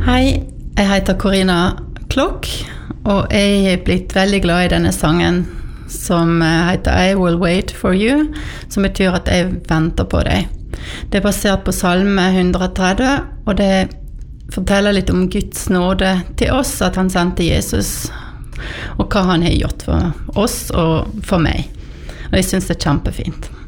Hei, jeg heter Corina Klokk, og jeg er blitt veldig glad I denne sangen som heter I Will Wait For You, som betyr at jeg venter på deg. Det er basert på Salme 130, og det forteller litt om Guds nåde til oss, at han sendte Jesus, og hva han har gjort for oss og for meg. Og jeg synes det er kjempefint.